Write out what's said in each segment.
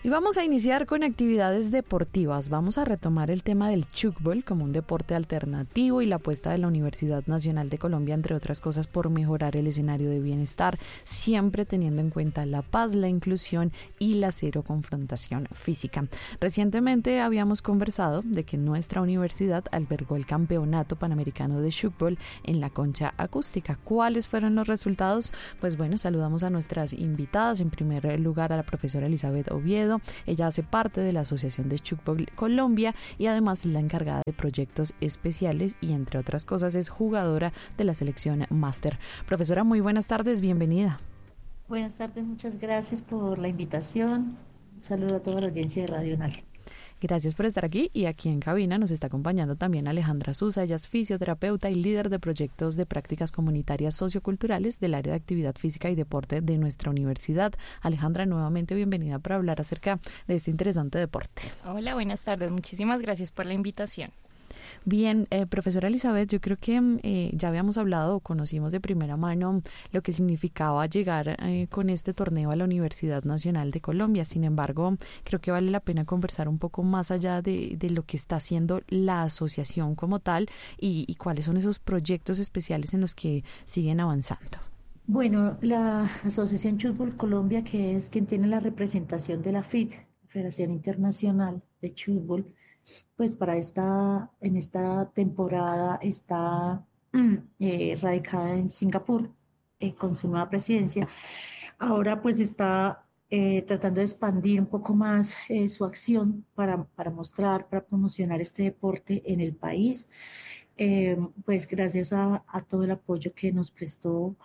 Y vamos a iniciar con actividades deportivas. Vamos a retomar el tema del chukbol como un deporte alternativo y la apuesta de la Universidad Nacional de Colombia, entre otras cosas, por mejorar el escenario de bienestar, siempre teniendo en cuenta la paz, la inclusión y la cero confrontación física. Recientemente habíamos conversado de que nuestra universidad albergó el Campeonato Panamericano de Chukbol en la concha acústica. ¿Cuáles fueron los resultados? Pues bueno, saludamos a nuestras invitadas. En primer lugar, a la profesora Elizabeth Oviedo. Ella hace parte de la Asociación de Chukbol Colombia y además es la encargada de proyectos especiales y, entre otras cosas, es jugadora de la selección máster. Profesora, muy buenas tardes, bienvenida. Buenas tardes, muchas gracias por la invitación. Un saludo a toda la audiencia de Radio Nal. Gracias por estar aquí, y aquí en cabina nos está acompañando también Alejandra Susa. Ella es fisioterapeuta y líder de proyectos de prácticas comunitarias socioculturales del área de actividad física y deporte de nuestra universidad. Alejandra, nuevamente bienvenida para hablar acerca de este interesante deporte. Hola, buenas tardes. Muchísimas gracias por la invitación. Bien, profesora Elizabeth, yo creo que ya habíamos hablado o conocimos de primera mano lo que significaba llegar con este torneo a la Universidad Nacional de Colombia. Sin embargo, creo que vale la pena conversar un poco más allá de lo que está haciendo la asociación como tal y cuáles son esos proyectos especiales en los que siguen avanzando. Bueno, la Asociación Chukbol Colombia, que es quien tiene la representación de la FIT, Federación Internacional de Chukbol, pues en esta temporada está radicada en Singapur con su nueva presidencia. Ahora pues está tratando de expandir un poco más su acción para mostrar, para promocionar este deporte en el país. Pues gracias a todo el apoyo que nos prestó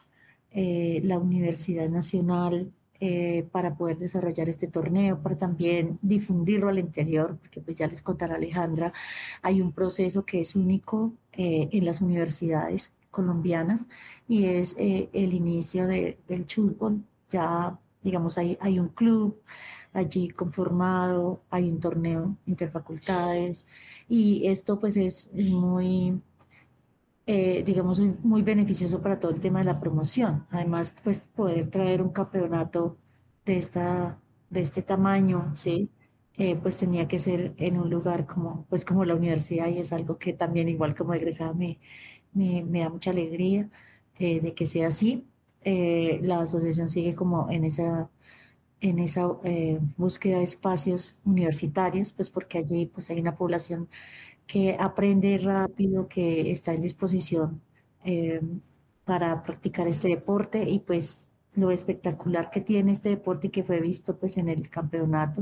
la Universidad Nacional para poder desarrollar este torneo, para también difundirlo al interior, porque pues ya les contará Alejandra, hay un proceso que es único en las universidades colombianas y es el inicio del chukbol. Ya, digamos, hay un club allí conformado, hay un torneo interfacultades y esto pues es muy digamos, muy beneficioso para todo el tema de la promoción. Además, pues poder traer un campeonato de de este tamaño, ¿sí? Pues tenía que ser en un lugar como la universidad, y es algo que también, igual como egresada, me da mucha alegría de que sea así. La asociación sigue como en esa búsqueda de espacios universitarios, pues porque allí pues hay una población que aprende rápido, que está en disposición eh, para practicar este deporte, y pues lo espectacular que tiene este deporte y que fue visto pues en el campeonato,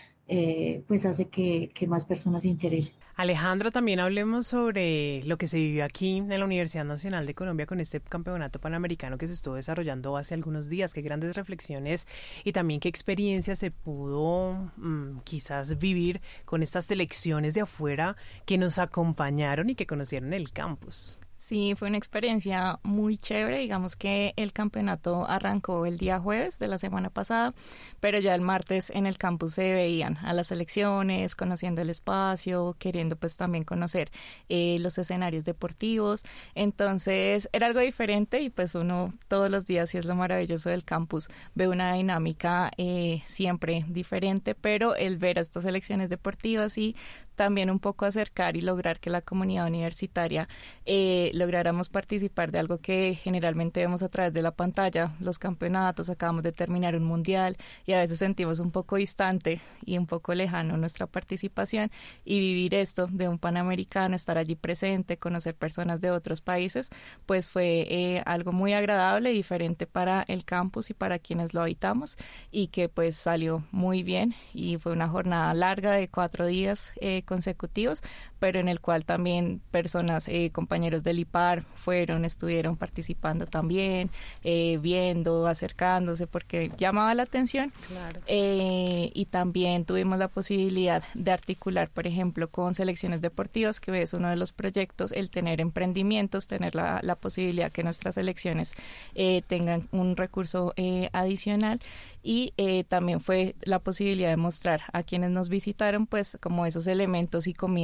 pues hace que más personas se interesen. Alejandra, también hablemos sobre lo que se vivió aquí en la Universidad Nacional de Colombia con este campeonato panamericano que se estuvo desarrollando hace algunos días. Qué grandes reflexiones y también qué experiencia se pudo quizás vivir con estas selecciones de afuera que nos acompañaron y que conocieron el campus. Sí, fue una experiencia muy chévere. Digamos que el campeonato arrancó el día jueves de la semana pasada, pero ya el martes en el campus se veían a las selecciones, conociendo el espacio, queriendo pues también conocer los escenarios deportivos. Entonces era algo diferente y pues uno todos los días, y es lo maravilloso del campus, ve una dinámica siempre diferente, pero el ver a estas selecciones deportivas y también un poco acercar y lograr que la comunidad universitaria lográramos participar de algo que generalmente vemos a través de la pantalla, los campeonatos. Acabamos de terminar un mundial y a veces sentimos un poco distante y un poco lejano nuestra participación, y vivir esto de un Panamericano, estar allí presente, conocer personas de otros países, pues fue algo muy agradable y diferente para el campus y para quienes lo habitamos, y que pues salió muy bien, y fue una jornada larga de 4 días consecutivos, pero en el cual también personas, compañeros del IPAR estuvieron participando también, viendo, acercándose, porque llamaba la atención. Claro. Y también tuvimos la posibilidad de articular, por ejemplo, con selecciones deportivas, que es uno de los proyectos, el tener emprendimientos, tener la posibilidad que nuestras selecciones tengan un recurso adicional, y también fue la posibilidad de mostrar a quienes nos visitaron pues como esos elementos y comidas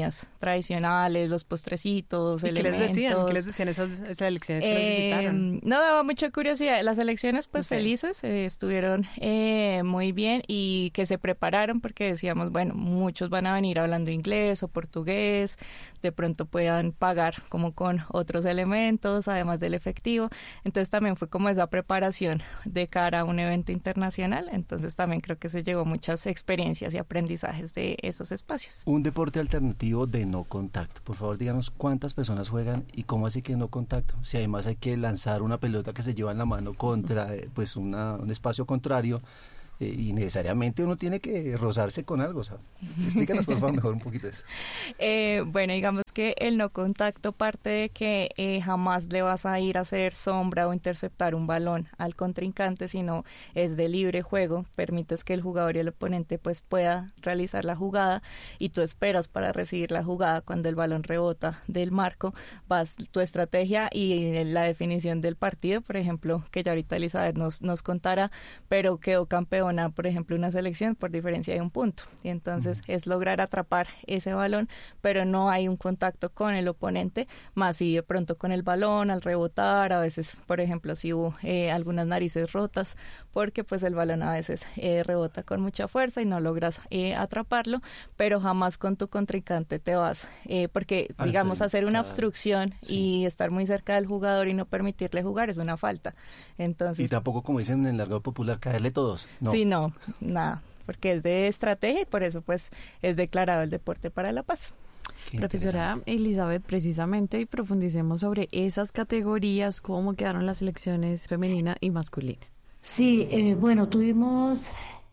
tradicionales, los postrecitos, ¿Y elementos. qué les decían esas elecciones que les visitaron? No, daba mucha curiosidad. Las elecciones, pues, No sé. felices, estuvieron muy bien y que se prepararon porque decíamos, bueno, muchos van a venir hablando inglés o portugués, de pronto puedan pagar como con otros elementos, además del efectivo. Entonces también fue como esa preparación de cara a un evento internacional. Entonces también creo que se llevó muchas experiencias y aprendizajes de esos espacios. Un deporte alternativo de no contacto. Por favor, díganos cuántas personas juegan y cómo así que no contacto. Si además hay que lanzar una pelota que se lleva en la mano contra pues un espacio contrario, y necesariamente uno tiene que rozarse con algo, ¿sabes? Explícanos por favor mejor un poquito eso. Bueno, digamos que el no contacto parte de que jamás le vas a ir a hacer sombra o interceptar un balón al contrincante, sino es de libre juego, permites que el jugador y el oponente pues pueda realizar la jugada y tú esperas para recibir la jugada cuando el balón rebota del marco, vas tu estrategia y la definición del partido, por ejemplo, que ya ahorita Elizabeth nos contará, pero quedó campeón por ejemplo, una selección por diferencia de un punto. Y entonces es lograr atrapar ese balón, pero no hay un contacto con el oponente, más si de pronto con el balón, al rebotar, a veces, por ejemplo, si hubo algunas narices rotas, porque pues el balón a veces rebota con mucha fuerza y no logras atraparlo, pero jamás con tu contrincante te vas, porque digamos hacer una obstrucción y estar muy cerca del jugador y no permitirle jugar es una falta. Entonces, y tampoco, como dicen en el argot popular, caerle todos. No. Sí, no, nada, porque es de estrategia y por eso pues es declarado el deporte para la paz. Profesora Elizabeth, precisamente, y profundicemos sobre esas categorías, cómo quedaron las selecciones femenina y masculina. Sí, bueno, tuvimos,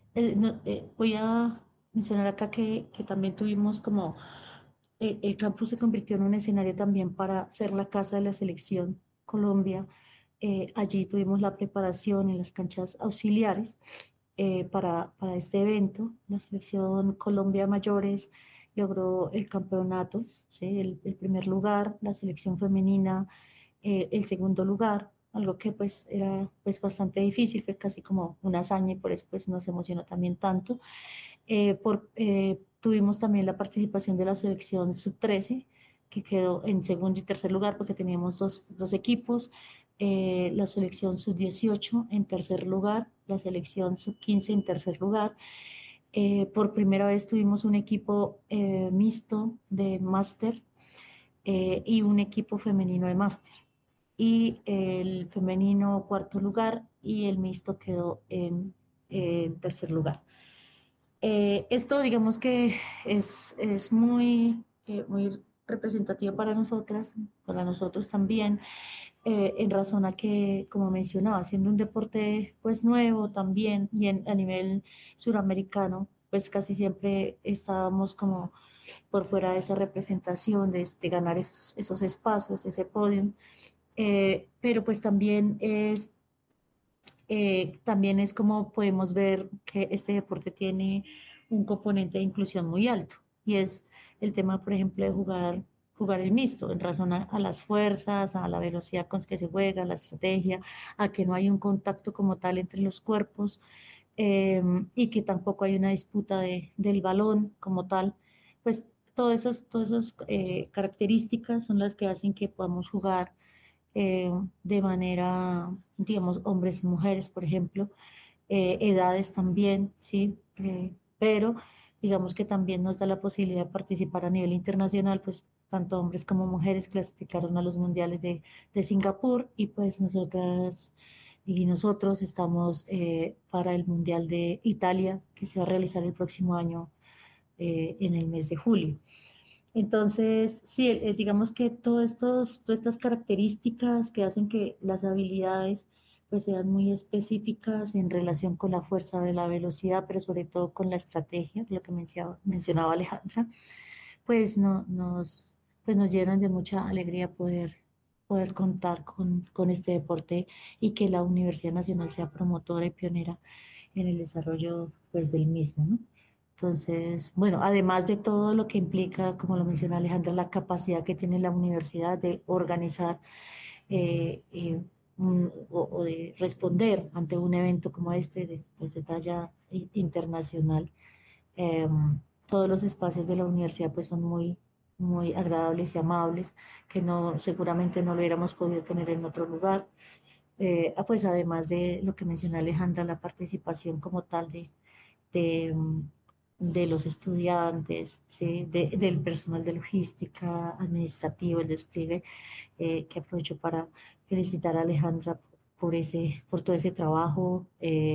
voy a mencionar acá que también tuvimos como, el campus se convirtió en un escenario también para ser la casa de la selección Colombia. Allí tuvimos la preparación en las canchas auxiliares para este evento. La selección Colombia Mayores logró el campeonato, ¿sí? El primer lugar, la selección femenina el segundo lugar, algo que pues era pues bastante difícil, fue casi como una hazaña y por eso pues nos emocionó también tanto. Tuvimos también la participación de la selección sub-13, que quedó en segundo y tercer lugar porque teníamos dos equipos, la selección sub-18 en tercer lugar, la selección sub-15 en tercer lugar. Por primera vez tuvimos un equipo mixto de máster y un equipo femenino de máster. Y el femenino cuarto lugar y el mixto quedó en tercer lugar. Esto digamos que es muy representativo para nosotras, para nosotros también, en razón a que, como mencionaba, siendo un deporte pues nuevo también y a nivel suramericano, pues casi siempre estábamos como por fuera de esa representación, de ganar esos espacios, ese podio. Pero pues también es como podemos ver que este deporte tiene un componente de inclusión muy alto y es el tema, por ejemplo, de jugar el mixto en razón a las fuerzas, a la velocidad con que se juega, a la estrategia, a que no hay un contacto como tal entre los cuerpos y que tampoco hay una disputa del balón como tal. Pues todas esas características son las que hacen que podamos jugar de manera, digamos, hombres y mujeres, por ejemplo, edades también, ¿sí? Pero digamos que también nos da la posibilidad de participar a nivel internacional, pues tanto hombres como mujeres clasificaron a los mundiales de Singapur y pues nosotras y nosotros estamos para el mundial de Italia que se va a realizar el próximo año en el mes de julio. Entonces, sí, digamos que todas estas características que hacen que las habilidades pues sean muy específicas en relación con la fuerza de la velocidad, pero sobre todo con la estrategia, lo que mencionaba Alejandra, pues, pues nos llenan de mucha alegría poder contar con este deporte y que la Universidad Nacional sea promotora y pionera en el desarrollo pues, del mismo, ¿no? Entonces, bueno, además de todo lo que implica, como lo menciona Alejandra, la capacidad que tiene la universidad de organizar o de responder ante un evento como este, pues, de talla internacional, todos los espacios de la universidad pues son muy, muy agradables y amables, que no, seguramente no lo hubiéramos podido tener en otro lugar. Pues además de lo que menciona Alejandra, la participación como tal de, de los estudiantes, ¿sí? Del personal de logística, administrativo, el despliegue, que aprovecho para felicitar a Alejandra por todo ese trabajo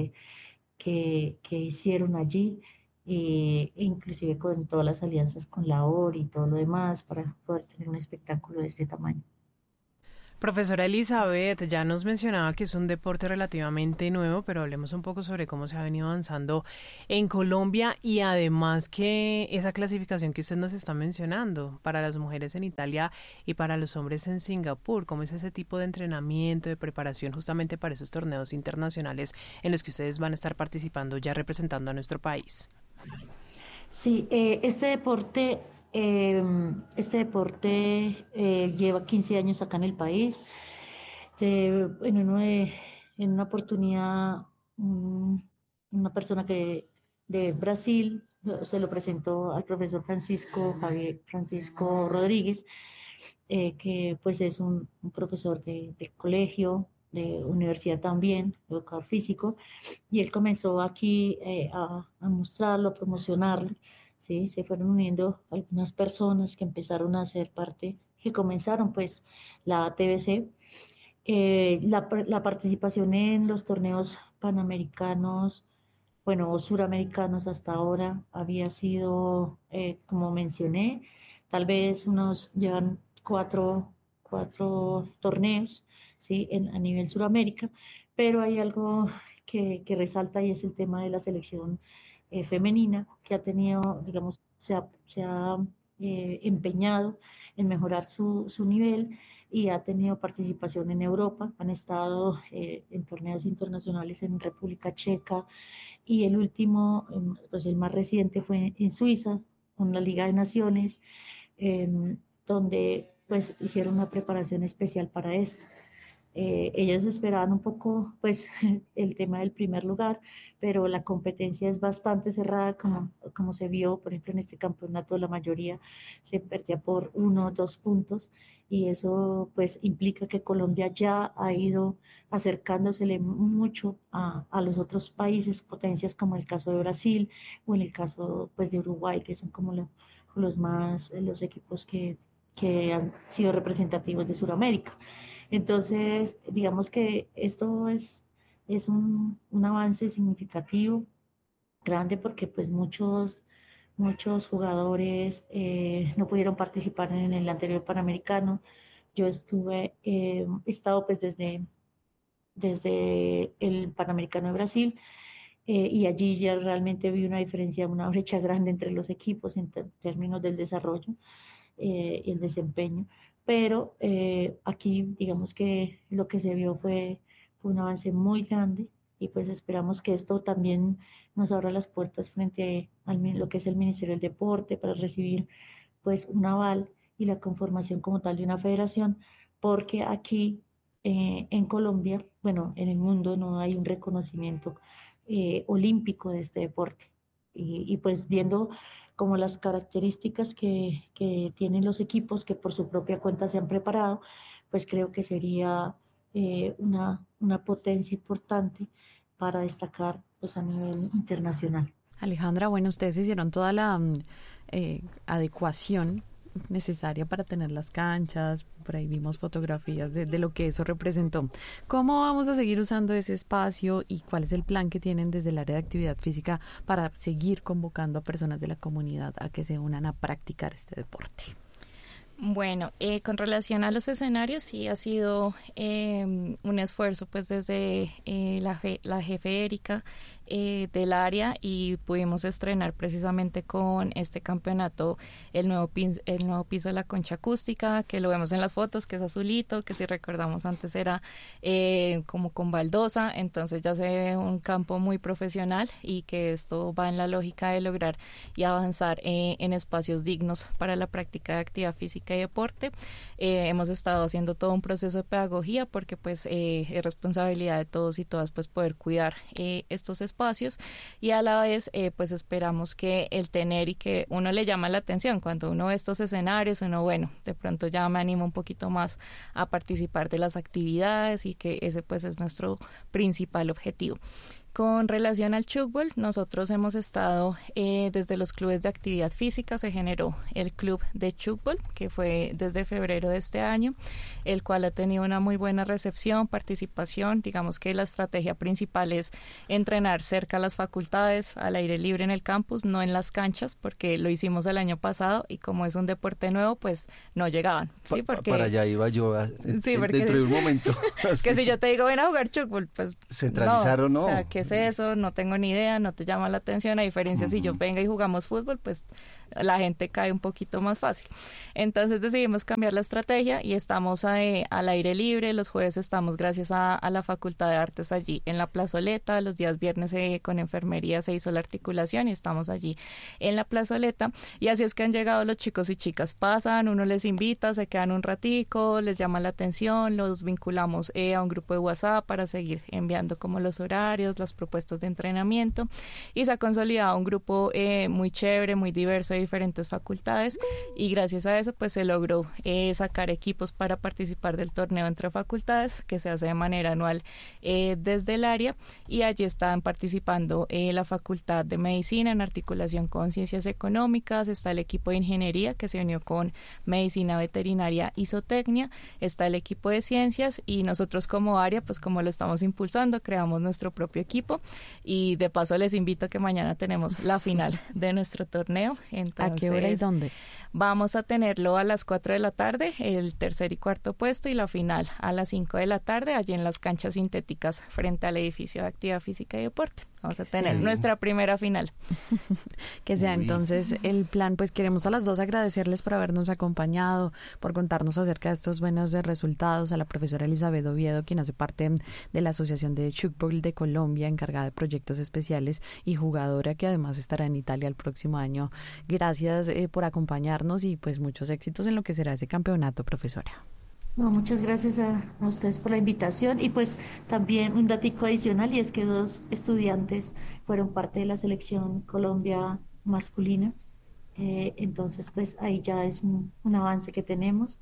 que hicieron allí, e inclusive con todas las alianzas con la OR y todo lo demás para poder tener un espectáculo de este tamaño. Profesora Elizabeth, ya nos mencionaba que es un deporte relativamente nuevo, pero hablemos un poco sobre cómo se ha venido avanzando en Colombia y además que esa clasificación que usted nos está mencionando para las mujeres en Italia y para los hombres en Singapur, cómo es ese tipo de entrenamiento, de preparación justamente para esos torneos internacionales en los que ustedes van a estar participando ya representando a nuestro país. Sí, este deporte lleva 15 años acá en el país. En una oportunidad, una persona de Brasil se lo presentó al profesor Francisco Rodríguez, que pues es un profesor de colegio, de universidad también, educador físico, y él comenzó aquí a mostrarlo, a promocionarlo, ¿sí? Se fueron uniendo algunas personas que empezaron a ser parte, que comenzaron pues la TBC. La participación en los torneos panamericanos, bueno, o suramericanos hasta ahora había sido, como mencioné, tal vez unos llevan cuatro torneos, ¿sí? A nivel Suramérica, pero hay algo que resalta y es el tema de la selección femenina, que ha tenido, digamos, se ha empeñado en mejorar su nivel y ha tenido participación en Europa. Han estado en torneos internacionales en República Checa, y el último, pues el más reciente fue en Suiza, con la Liga de Naciones, donde pues hicieron una preparación especial para esto. Ellas esperaban un poco, pues, el tema del primer lugar, pero la competencia es bastante cerrada, como se vio, por ejemplo, en este campeonato, la mayoría se perdía por 1 o 2 puntos, y eso, pues, implica que Colombia ya ha ido acercándosele mucho a los otros países, potencias como el caso de Brasil o en el caso, pues, de Uruguay, que son como los equipos que han sido representativos de Sudamérica. Entonces, digamos que esto es un avance significativo, grande, porque pues muchos jugadores no pudieron participar en el anterior Panamericano. Yo he estado pues desde el Panamericano de Brasil, y allí ya realmente vi una diferencia, una brecha grande entre los equipos en términos del desarrollo y el desempeño. Pero aquí digamos que lo que se vio fue un avance muy grande, y pues esperamos que esto también nos abra las puertas frente lo que es el Ministerio del Deporte para recibir pues un aval y la conformación como tal de una federación, porque aquí en Colombia, bueno, en el mundo no hay un reconocimiento olímpico de este deporte. Y pues viendo como las características que tienen los equipos que por su propia cuenta se han preparado, pues creo que sería una potencia importante para destacar pues a nivel internacional. Alejandra, bueno, ustedes hicieron toda la adecuación necesaria para tener las canchas, por ahí vimos fotografías de lo que eso representó. ¿Cómo vamos a seguir usando ese espacio y cuál es el plan que tienen desde el área de actividad física para seguir convocando a personas de la comunidad a que se unan a practicar este deporte? Bueno, con relación a los escenarios, sí ha sido un esfuerzo pues desde la jefe Erika del área, y pudimos estrenar precisamente con este campeonato el nuevo piso de la concha acústica, que lo vemos en las fotos, que es azulito, que si recordamos antes era como con baldosa. Entonces ya se ve un campo muy profesional, y que esto va en la lógica de lograr y avanzar en espacios dignos para la práctica de actividad física y deporte. Hemos estado haciendo todo un proceso de pedagogía, porque pues es responsabilidad de todos y todas pues poder cuidar estos espacios espacios, y a la vez pues esperamos que el tener y que uno le llama la atención cuando uno ve estos escenarios, uno bueno, de pronto ya me animo un poquito más a participar de las actividades, y que ese pues es nuestro principal objetivo. Con relación al Chukbol, nosotros hemos estado desde los clubes de actividad física. Se generó el club de Chukbol, que fue desde febrero de este año, el cual ha tenido una muy buena recepción, participación. Digamos que la estrategia principal es entrenar cerca a las facultades, al aire libre en el campus, no en las canchas, porque lo hicimos el año pasado y como es un deporte nuevo, pues no llegaban. ¿Sí? Porque, para allá iba yo dentro de un momento. Que si yo te digo, ven a jugar Chukbol, pues centralizaron, no. O sea, ¿qué es eso? No tengo ni idea, no te llama la atención. A diferencia, si yo venga y jugamos fútbol, pues la gente cae un poquito más fácil. Entonces decidimos cambiar la estrategia y estamos al aire libre. Los jueves estamos gracias a la Facultad de Artes allí en la plazoleta. Los días viernes con enfermería se hizo la articulación y estamos allí en la plazoleta. Y así es que han llegado los chicos y chicas. Pasan, uno les invita, se quedan un ratico, les llama la atención, los vinculamos a un grupo de WhatsApp para seguir enviando como los horarios, las propuestas de entrenamiento, y se ha consolidado un grupo muy chévere, muy diverso, de diferentes facultades, y gracias a eso pues se logró sacar equipos para participar del torneo entre facultades, que se hace de manera anual desde el área, y allí están participando la Facultad de Medicina en articulación con Ciencias Económicas, está el equipo de Ingeniería que se unió con Medicina Veterinaria y Zootecnia, está el equipo de Ciencias, y nosotros como área, pues como lo estamos impulsando, creamos nuestro propio equipo, y de paso les invito a que mañana tenemos la final de nuestro torneo. Entonces, ¿a qué hora y dónde? Vamos a tenerlo a las 4 de la tarde, el tercer y cuarto puesto, y la final a las 5 de la tarde, allí en las canchas sintéticas frente al edificio de Actividad Física y Deporte. Vamos a tener nuestra primera final. Que sea entonces el plan. Pues queremos a las dos agradecerles por habernos acompañado, por contarnos acerca de estos buenos resultados, a la profesora Elizabeth Oviedo, quien hace parte de la Asociación de Chukbol de Colombia, encargada de proyectos especiales y jugadora que además estará en Italia el próximo año. Gracias por acompañarnos y pues muchos éxitos en lo que será ese campeonato, profesora. No, muchas gracias a ustedes por la invitación, y pues también un datico adicional, y es que 2 estudiantes fueron parte de la selección Colombia masculina, entonces pues ahí ya es un avance que tenemos,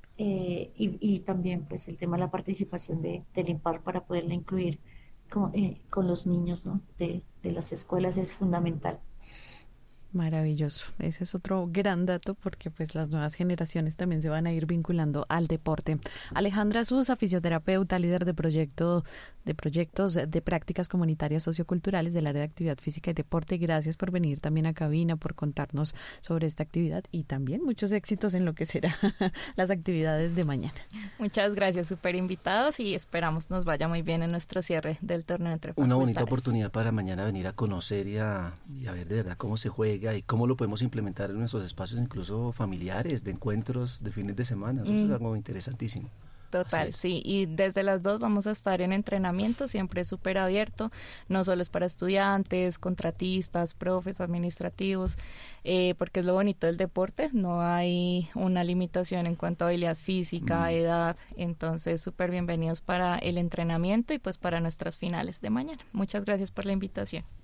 y también pues el tema de la participación del IMPAR para poderla incluir con los niños, ¿no? de las escuelas es fundamental. Maravilloso. Ese es otro gran dato, porque pues las nuevas generaciones también se van a ir vinculando al deporte. Alejandra Sousa, fisioterapeuta, líder de proyectos de prácticas comunitarias socioculturales del área de actividad física y deporte. Gracias por venir también a cabina, por contarnos sobre esta actividad, y también muchos éxitos en lo que será las actividades de mañana. Muchas gracias, súper invitados, y esperamos nos vaya muy bien en nuestro cierre del torneo entre facultades. Una bonita oportunidad para mañana venir a conocer y a ver de verdad cómo se juega y cómo lo podemos implementar en nuestros espacios, incluso familiares, de encuentros de fines de semana. Eso es algo interesantísimo. Total, sí, y desde las 2 vamos a estar en entrenamiento, siempre súper abierto, no solo es para estudiantes, contratistas, profes, administrativos, porque es lo bonito del deporte, no hay una limitación en cuanto a habilidad física, edad, entonces súper bienvenidos para el entrenamiento y pues para nuestras finales de mañana. Muchas gracias por la invitación.